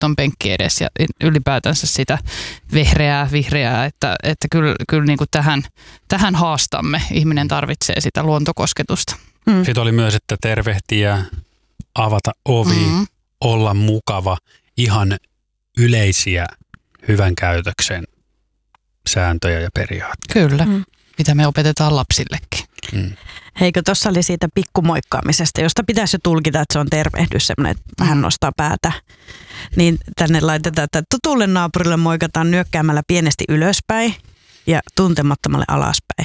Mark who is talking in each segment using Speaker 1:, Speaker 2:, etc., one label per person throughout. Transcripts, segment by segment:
Speaker 1: tuon penkki edessä ja ylipäätänsä sitä vihreää, että kyllä niin kuin tähän haastamme. Ihminen tarvitsee sitä luontokosketusta.
Speaker 2: Sitten oli myös, että tervehtiä, avata ovi, olla mukava, ihan yleisiä hyvän käytöksen sääntöjä ja periaatteita.
Speaker 1: Kyllä, mitä me opetetaan lapsillekin.
Speaker 3: Eikö tuossa oli siitä pikkumoikkaamisesta, josta pitäisi jo tulkita, että se on tervehdys, semmoinen, että vähän nostaa päätä. Niin tänne laitetaan, että tutulle naapurille moikataan nyökkäämällä pienesti ylöspäin ja tuntemattomalle alaspäin.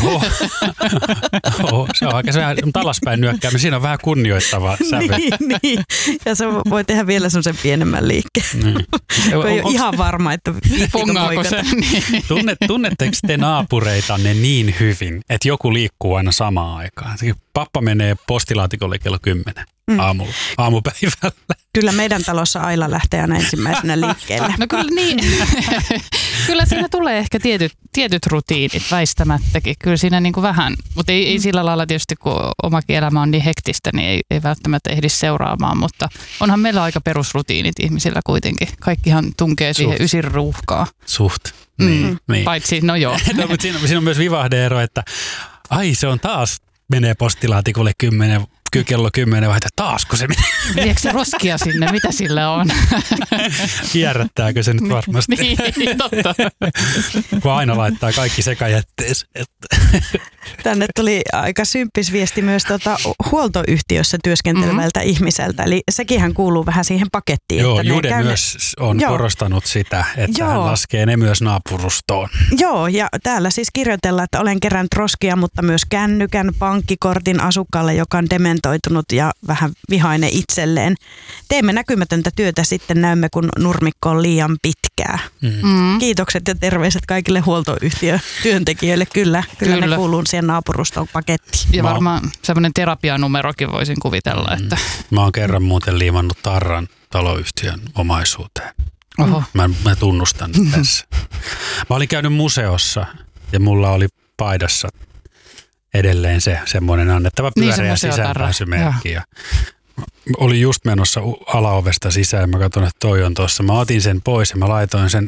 Speaker 2: Oho, se on aika alaspäin nyökkääminen. Siinä on vähän kunnioittava sävy.
Speaker 3: niin. Ja se voi tehdä vielä semmoisen pienemmän liikkeen. Kun ei ole ihan varma, että viittikö moikata.
Speaker 2: Tunnetteko te naapureitanne niin hyvin, että joku liikkuu aina samaan aikaan? Pappa menee postilaatikolle kello 10 aamupäivällä.
Speaker 3: Kyllä meidän talossa Aila lähtee aina ensimmäisenä liikkeelle.
Speaker 1: No kyllä niin. Kyllä siinä tulee ehkä tietyt rutiinit väistämättäkin. Kyllä siinä niin kuin vähän, mutta ei sillä lailla tietysti, kun omakin elämä on niin hektistä, niin ei välttämättä ehdi seuraamaan. Mutta onhan meillä aika perusrutiinit ihmisillä kuitenkin. Kaikkihan tunkee siihen ysin ruuhkaa.
Speaker 2: Suht. Niin.
Speaker 1: Paitsi, no joo.
Speaker 2: No, mutta siinä on myös vivahde-ero, että se on taas menee postilaatikolle kello 10 vai taasko se menee?
Speaker 1: Viekö se roskia sinne? Mitä sillä on?
Speaker 2: Kierrättääkö se nyt varmasti?
Speaker 1: Niin, totta.
Speaker 2: Kun aina laittaa kaikki sekajätteeseen.
Speaker 3: Tänne tuli aika symppis viesti myös huoltoyhtiössä työskentelevältä ihmiseltä. Eli sekinhän kuuluu vähän siihen pakettiin.
Speaker 2: Joo,
Speaker 3: että
Speaker 2: Jude myös on korostanut sitä, että hän laskee ne myös naapurustoon.
Speaker 3: Joo, ja täällä siis kirjoitellaan, että olen kerännyt roskia, mutta myös kännykän, pankkikortin asukkaalle, joka on dementoitunut ja vähän vihainen itselleen. Teemme näkymätöntä työtä, sitten näemme, kun nurmikko on liian pitkää. Kiitokset ja terveiset kaikille huoltoyhtiötyöntekijöille. Kyllä ne kuuluu siihen naapuruston pakettiin.
Speaker 1: Ja varmaan semmoinen terapianumerokin voisin kuvitella. Että.
Speaker 2: Mä oon kerran muuten liimannut tarran taloyhtiön omaisuuteen.
Speaker 1: Oho.
Speaker 2: Mä tunnustan tässä. Mä olin käynyt museossa ja mulla oli paidassa edelleen se semmoinen annettava pyöreä sisäänpääsymerkki. Ja olin just menossa alaovesta sisään. Mä katson, että toi on tuossa. Mä otin sen pois ja mä laitoin sen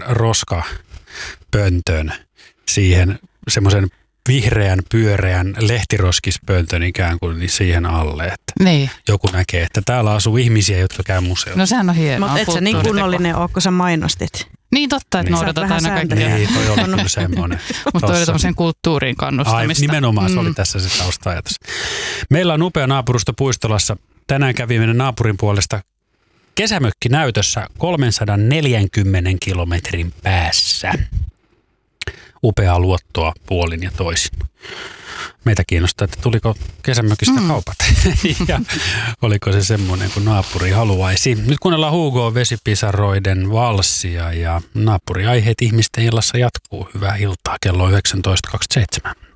Speaker 2: roskapöntön siihen semmoisen vihreän, pyöreän lehtiroskispöntön ikään kuin siihen alle. Että joku näkee, että täällä asuu ihmisiä, jotka käy museossa.
Speaker 1: No sehän on hienoa.
Speaker 3: Mutta et sä niin kunnollinen ole, kun sä mainostit.
Speaker 1: Niin totta, että noudatat aina kaikkea.
Speaker 2: Niin, toi oli kyllä semmoinen.
Speaker 1: Mutta toi oli tämmöisen kulttuuriin kannustamista.
Speaker 2: Nimenomaan se oli tässä se tausta-ajatus. Meillä on upea naapurusto Puistolassa. Tänään kävimme naapurin puolesta kesämökkinäytössä 340 kilometrin päässä. Upeaa luottoa puolin ja toisin. Meitä kiinnostaa, että tuliko kesämökistä kaupat ja oliko se semmoinen kuin naapuri haluaisi. Nyt kuunnellaan Hugo Vesipisaroiden valssia ja naapuriaiheet ihmisten illassa jatkuu. Hyvää iltaa, kello 19.27.